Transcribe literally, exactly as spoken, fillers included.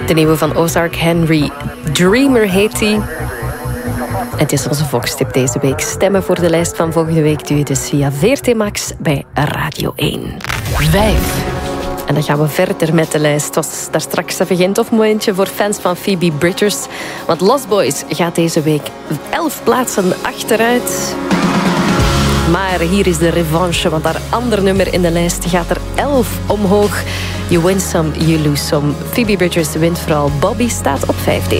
De nieuwe van Ozark Henry. Dreamer heet hij. Het is onze Vox-tip deze week. Stemmen voor de lijst van volgende week doe je dus via V R T Max bij Radio één. Vijf. En dan gaan we verder met de lijst. Het was daar straks even geen tof momentje voor fans van Phoebe Bridgers. Want Lost Boys gaat deze week elf plaatsen achteruit. Maar hier is de revanche, want haar ander nummer in de lijst gaat er elf omhoog. You win some, you lose some. Phoebe Bridgers wint vooral. Bobby staat op vijf deze